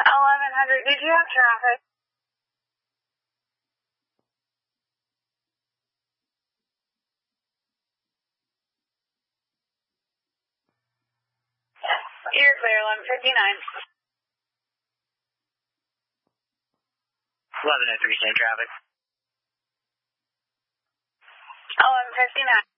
1100, did you have traffic? You're clear, 1159. 1103, same traffic. 1159.